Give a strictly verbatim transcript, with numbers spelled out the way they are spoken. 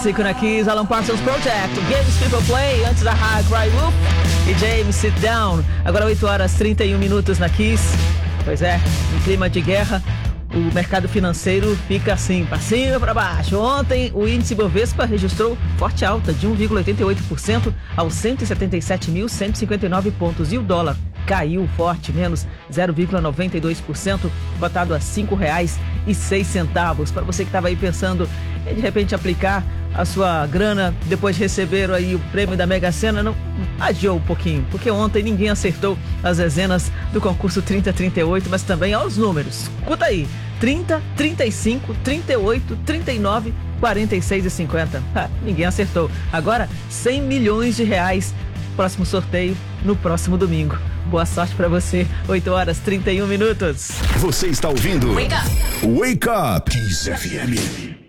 clássico na Kiss, Alan Parsons Project, Games People Play, antes da High Cry Wolf e James Sit Down. Agora oito horas e trinta e um minutos na Kiss. Pois é, em clima de guerra, o mercado financeiro fica assim, para cima, para baixo. Ontem, o índice Bovespa registrou forte alta de um vírgula oitenta e oito por cento aos cento e setenta e sete mil cento e cinquenta e nove pontos. E o dólar caiu forte, menos zero vírgula noventa e dois por cento, cotado a cinco reais e seis centavos. Para você que estava aí pensando em, de repente, aplicar a sua grana depois de receber aí o prêmio da Mega Sena, não adiou um pouquinho, porque ontem ninguém acertou as dezenas do concurso trinta trinta e oito, mas também aos números. Escuta aí, trinta, trinta e cinco, trinta e oito, trinta e nove, quarenta e seis e cinquenta. Ha, ninguém acertou. Agora, cem milhões de reais. Próximo sorteio no próximo domingo. Boa sorte pra você. oito horas e trinta e um minutos. Você está ouvindo Wake Up. Wake Up Kiss F M.